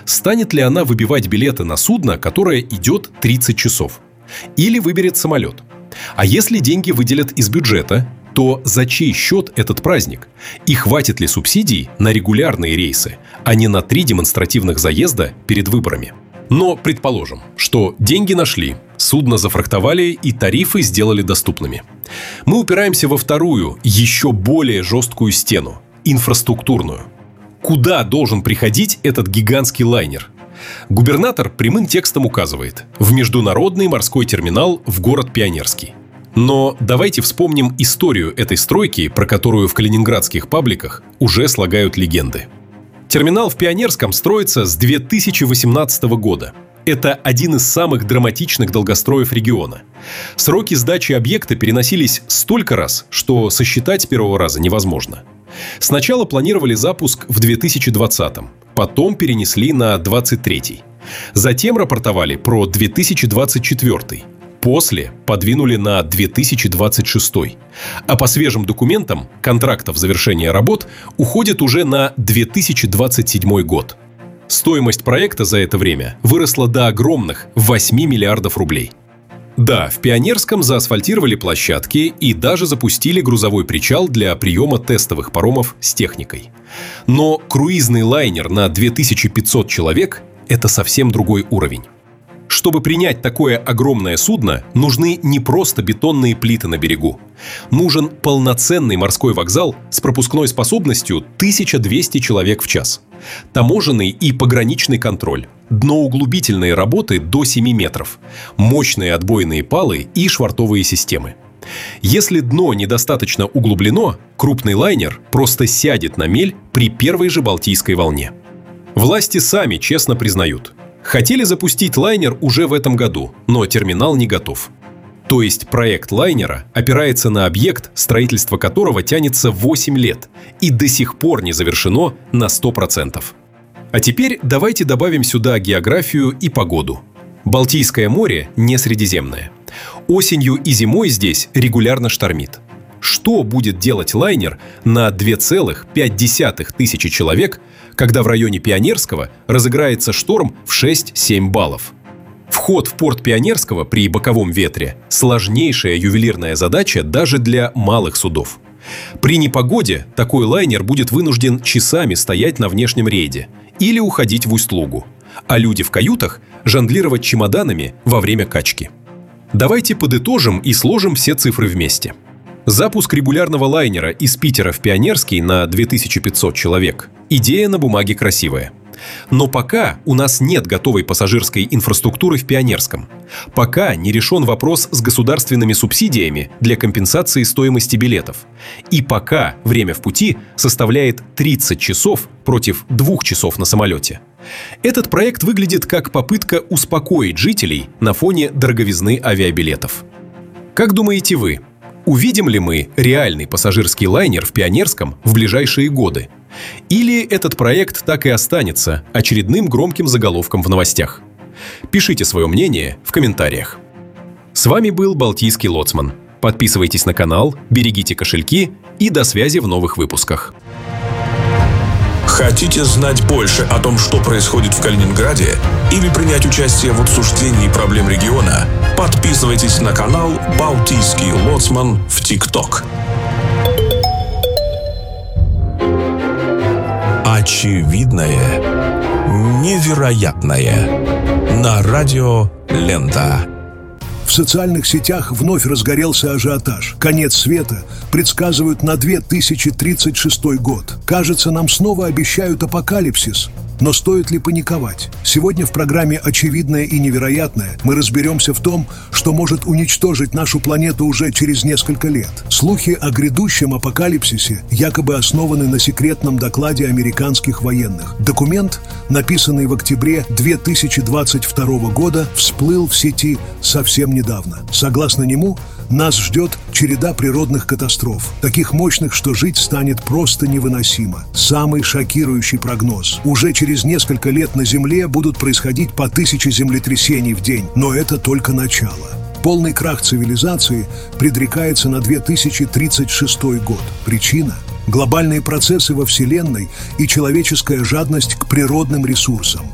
станет ли она выбивать билеты на судно, которое идет 30 часов? Или выберет самолет? А если деньги выделят из бюджета, то за чей счет этот праздник? И хватит ли субсидий на регулярные рейсы, а не на 3 демонстративных заезда перед выборами? Но предположим, что деньги нашли, судно зафрахтовали и тарифы сделали доступными. Мы упираемся во вторую, еще более жесткую стену – инфраструктурную. Куда должен приходить этот гигантский лайнер? Губернатор прямым текстом указывает – в международный морской терминал в город Пионерский. Но давайте вспомним историю этой стройки, про которую в калининградских пабликах уже слагают легенды. Терминал в Пионерском строится с 2018 года. Это один из самых драматичных долгостроев региона. Сроки сдачи объекта переносились столько раз, что сосчитать с первого раза невозможно. Сначала планировали запуск в 2020-м, потом перенесли на 2023-й. Затем рапортовали про 2024-й. После подвинули на 2026. А по свежим документам контрактов завершения работ уходит уже на 2027 год. Стоимость проекта за это время выросла до огромных 8 миллиардов рублей. Да, в Пионерском заасфальтировали площадки и даже запустили грузовой причал для приема тестовых паромов с техникой. Но круизный лайнер на 2500 человек – это совсем другой уровень. Чтобы принять такое огромное судно, нужны не просто бетонные плиты на берегу. Нужен полноценный морской вокзал с пропускной способностью 1200 человек в час. Таможенный и пограничный контроль, дноуглубительные работы до 7 метров, мощные отбойные палы и швартовые системы. Если дно недостаточно углублено, крупный лайнер просто сядет на мель при первой же Балтийской волне. Власти сами честно признают – хотели запустить лайнер уже в этом году, но терминал не готов. То есть проект лайнера опирается на объект, строительство которого тянется 8 лет и до сих пор не завершено на 100%. А теперь давайте добавим сюда географию и погоду. Балтийское море не Средиземное. Осенью и зимой здесь регулярно штормит. Что будет делать лайнер на 2,5 тысячи человек, когда в районе Пионерского разыграется шторм в 6-7 баллов? Вход в порт Пионерского при боковом ветре – сложнейшая ювелирная задача даже для малых судов. При непогоде такой лайнер будет вынужден часами стоять на внешнем рейде или уходить в Усть-Лугу, а люди в каютах жонглировать чемоданами во время качки. Давайте подытожим и сложим все цифры вместе. Запуск регулярного лайнера из Питера в Пионерский на 2500 человек – идея на бумаге красивая. Но пока у нас нет готовой пассажирской инфраструктуры в Пионерском. Пока не решен вопрос с государственными субсидиями для компенсации стоимости билетов. И пока время в пути составляет 30 часов против 2 часов на самолете. Этот проект выглядит как попытка успокоить жителей на фоне дороговизны авиабилетов. Как думаете вы? Увидим ли мы реальный пассажирский лайнер в Пионерском в ближайшие годы? Или этот проект так и останется очередным громким заголовком в новостях? Пишите свое мнение в комментариях. С вами был Балтийский лоцман. Подписывайтесь на канал, берегите кошельки и до связи в новых выпусках. Хотите знать больше о том, что происходит в Калининграде? Или принять участие в обсуждении проблем региона? Подписывайтесь на канал «Балтийский лоцман» в ТикТок. Очевидное невероятное на радио «Лента». В социальных сетях вновь разгорелся ажиотаж. Конец света предсказывают на 2036 год. Кажется, нам снова обещают апокалипсис. Но стоит ли паниковать? Сегодня в программе «Очевидное и невероятное» мы разберемся в том, что может уничтожить нашу планету уже через несколько лет. Слухи о грядущем апокалипсисе якобы основаны на секретном докладе американских военных. Документ, написанный в октябре 2022 года, всплыл в сети совсем недавно. Согласно нему, нас ждет череда природных катастроф, таких мощных, что жить станет просто невыносимо. Самый шокирующий прогноз. Уже через несколько лет на Земле будут происходить по 1000 землетрясений в день, но это только начало. Полный крах цивилизации предрекается на 2036 год. Причина – глобальные процессы во Вселенной и человеческая жадность к природным ресурсам.